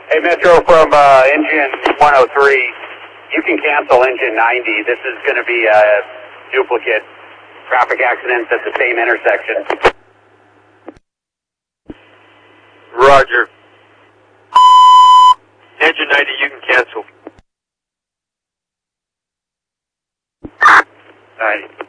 Hey, Metro, from engine 103, you can cancel engine 90. This is going to be a duplicate traffic accidents at the same intersection. Roger. Engine 90, you can cancel. All right.